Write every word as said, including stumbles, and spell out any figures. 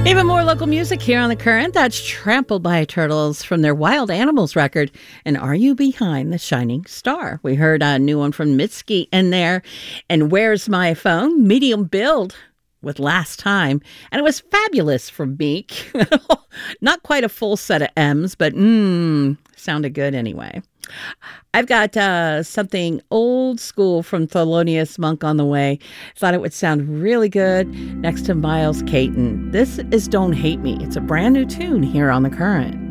Even more local music here on The Current. That's Trampled by Turtles from their Wild Animals record. And Are You Behind the Shining Star? We heard a new one from Mitski in there. And Where's My Phone? Medium build with Last Time. And it was fabulous from Meek. Not quite a full set of M's, but mmm, sounded good anyway. I've got uh, something old school from Thelonious Monk on the way. Thought it would sound really good next to Miles Caton. This is Don't Hate Me. It's a brand new tune here on The Current.